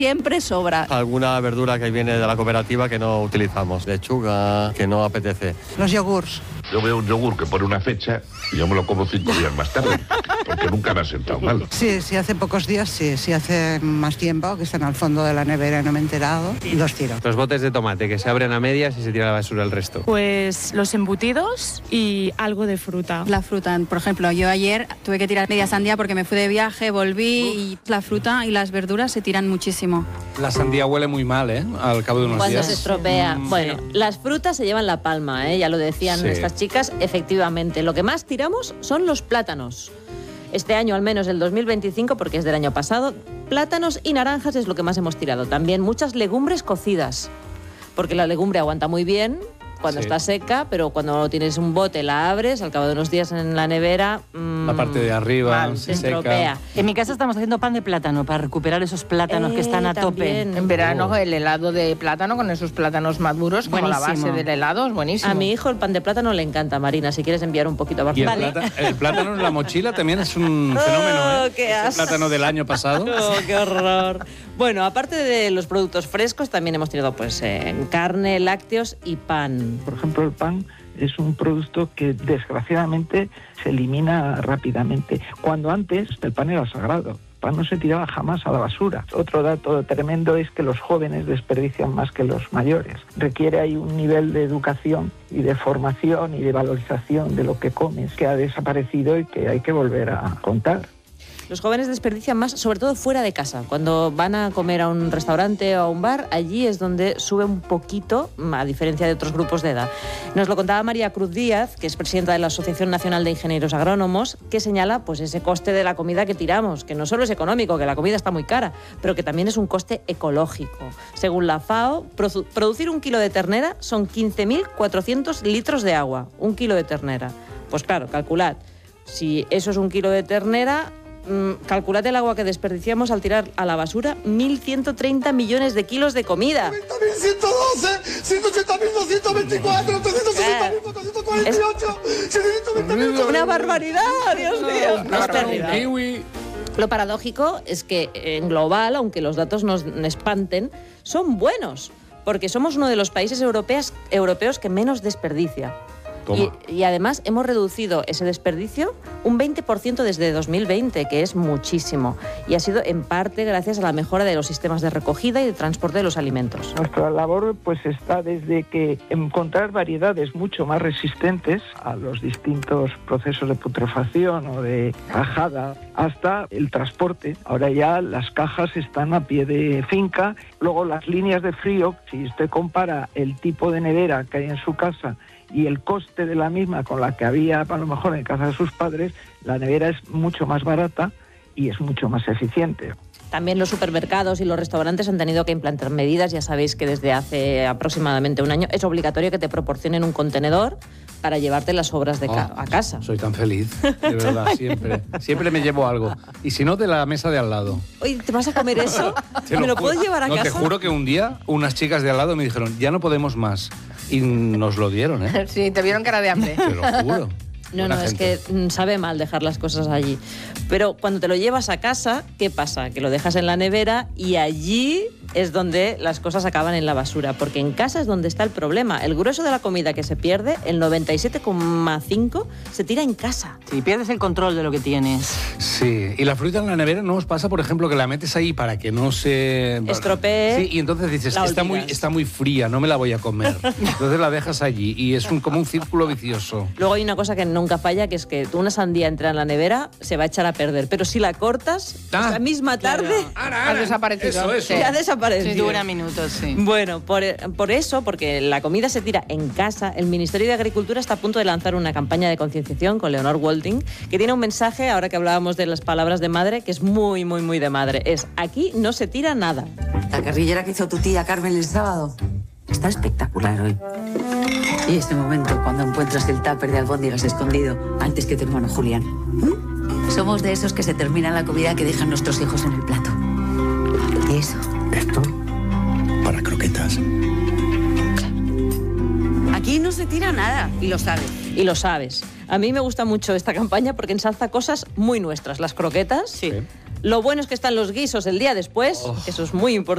Siempre sobra. Alguna verdura que viene de la cooperativa que no utilizamos, lechuga, que no apetece. Los yogures. Yo veo un yogur que pone una fecha y yo me lo como 5 días más tarde, porque nunca me ha sentado mal. Sí, si hace pocos días, sí. Si hace más tiempo, que están al fondo de la nevera y no me he enterado, los tiro. Los botes de tomate que se abren a medias y se tira a la basura el resto. Pues los embutidos y algo de fruta. La fruta, por ejemplo, yo ayer tuve que tirar media sandía porque me fui de viaje, volví y la fruta y las verduras se tiran muchísimo. La sandía huele muy mal, ¿eh? Al cabo de unos Cuando días. se estropea. Bueno, las frutas se llevan la palma, ¿eh? Ya lo decían estas chicas. Efectivamente, lo que más tiramos son los plátanos. Este año, al menos el 2025, porque es del año pasado, plátanos y naranjas es lo que más hemos tirado. También muchas legumbres cocidas, porque la legumbre aguanta muy bien cuando está seca, pero cuando tienes un bote, la abres, al cabo de unos días en la nevera... la parte de arriba se estropea. Seca. En mi casa estamos haciendo pan de plátano para recuperar esos plátanos que están a tope. En verano el helado de plátano con esos plátanos maduros, como la base del helado, es buenísimo. A mi hijo el pan de plátano le encanta, Marina, si quieres enviar un poquito abajo. Y el plátano en la mochila también es un fenómeno, ¿eh? ¡Qué asco! El plátano del año pasado. ¡Oh, qué horror! Bueno, aparte de los productos frescos, también hemos tenido pues carne, lácteos y pan. Por ejemplo, el pan es un producto que desgraciadamente se elimina rápidamente. Cuando antes el pan era sagrado. El pan no se tiraba jamás a la basura. Otro dato tremendo es que los jóvenes desperdician más que los mayores. Requiere ahí un nivel de educación y de formación y de valorización de lo que comes que ha desaparecido y que hay que volver a contar. Los jóvenes desperdician más, sobre todo fuera de casa. Cuando van a comer a un restaurante o a un bar, allí es donde sube un poquito, a diferencia de otros grupos de edad. Nos lo contaba María Cruz Díaz, que es presidenta de la Asociación Nacional de Ingenieros Agrónomos, que señala pues ese coste de la comida que tiramos, que no solo es económico, que la comida está muy cara, pero que también es un coste ecológico. Según la FAO, producir 1 kilo de ternera son 15.400 litros de agua. 1 kilo de ternera. Pues claro, calculad. Si eso es 1 kilo de ternera... calculad el agua que desperdiciamos al tirar a la basura 1.130 millones de kilos de comida. 90.112, 180.224, 360.448, 720.000... ¡Una barbaridad, Dios mío! Es terrible. Lo paradójico es que en global, aunque los datos nos espanten, son buenos, porque somos uno de los países europeos que menos desperdicia. Y además hemos reducido ese desperdicio un 20% desde 2020, que es muchísimo. Y ha sido en parte gracias a la mejora de los sistemas de recogida y de transporte de los alimentos. Nuestra labor pues está desde que encontrar variedades mucho más resistentes a los distintos procesos de putrefacción o de cajada hasta el transporte. Ahora ya las cajas están a pie de finca. Luego las líneas de frío, si usted compara el tipo de nevera que hay en su casa y el coste de la misma con la que había a lo mejor en casa de sus padres, la nevera es mucho más barata y es mucho más eficiente. También los supermercados y los restaurantes han tenido que implantar medidas. Ya sabéis que desde hace aproximadamente un año es obligatorio que te proporcionen un contenedor para llevarte las sobras a casa. Soy tan feliz, de verdad, siempre. Siempre me llevo algo. Y si no, de la mesa de al lado. Oye, ¿te vas a comer eso? ¿Me lo puedo llevar a casa? Te juro que un día unas chicas de al lado me dijeron, ya no podemos más. Y nos lo dieron, ¿eh? Sí, te vieron cara de hambre. Te lo juro. No, es que sabe mal dejar las cosas allí. Pero cuando te lo llevas a casa, ¿qué pasa? Que lo dejas en la nevera y allí es donde las cosas acaban en la basura, porque en casa es donde está el problema. El grueso de la comida que se pierde, el 97,5%, se tira en casa. Sí, pierdes el control de lo que tienes. Sí, y la fruta en la nevera no os pasa, por ejemplo, que la metes ahí para que no se... estropee. Sí, y entonces dices, está muy fría, no me la voy a comer. Entonces la dejas allí y es como un círculo vicioso. Luego hay una cosa que nunca falla, que es que una sandía entra en la nevera, se va a echar a perder. Pero si la cortas, esa misma tarde... Ha desaparecido. Eso. Ha desaparecido. Sí, dura minutos, sí. Bueno, por eso, porque la comida se tira en casa, el Ministerio de Agricultura está a punto de lanzar una campaña de concienciación con Leonor Walding, que tiene un mensaje, ahora que hablábamos de las palabras de madre, que es muy, muy, muy de madre. Es, aquí no se tira nada. La carrillera que hizo tu tía Carmen el sábado está espectacular hoy. Y ese momento cuando encuentras el tupper de albóndigas escondido antes que tu hermano Julián. Somos de esos que se terminan la comida que dejan nuestros hijos en el plato. ¿Y eso? Esto para croquetas. Aquí no se tira nada, y lo sabes. Y lo sabes. A mí me gusta mucho esta campaña porque ensalza cosas muy nuestras. Las croquetas. Sí. Lo bueno es que están los guisos el día después, eso es muy importante.